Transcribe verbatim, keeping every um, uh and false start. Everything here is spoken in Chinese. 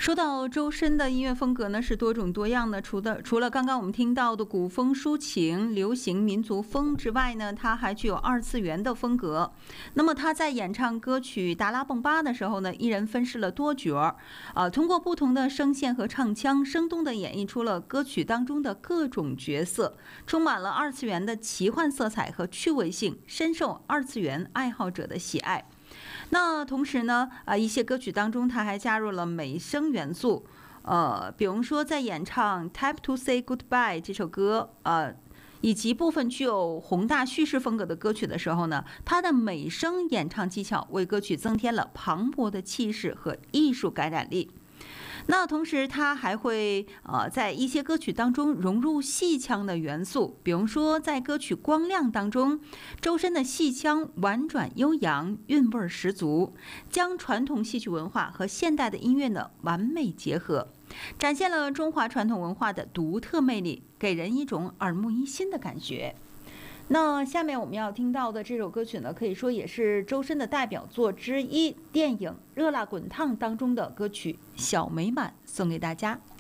说到周深的音乐风格呢，是多种多样的。除的除了刚刚我们听到的古风、抒情、流行、民族风之外呢，他还具有二次元的风格。那么他在演唱歌曲《达拉崩巴》的时候呢，一人分饰了多角儿，啊，通过不同的声线和唱腔，生动地演绎出了歌曲当中的各种角色，充满了二次元的奇幻色彩和趣味性，深受二次元爱好者的喜爱。那同时呢，啊，一些歌曲当中，它还加入了美声元素，呃，比如说在演唱《Time to Say Goodbye》这首歌，呃，以及部分具有宏大叙事风格的歌曲的时候呢，它的美声演唱技巧为歌曲增添了磅礴的气势和艺术感染力。那同时，他还会呃在一些歌曲当中融入戏腔的元素，比如说在歌曲《光亮》当中，周深的戏腔婉转悠扬，韵味十足，将传统戏曲文化和现代的音乐的完美结合，展现了中华传统文化的独特魅力，给人一种耳目一新的感觉。那下面我们要听到的这首歌曲呢，可以说也是周深的代表作之一，电影《热辣滚烫》当中的歌曲《小美满》，送给大家。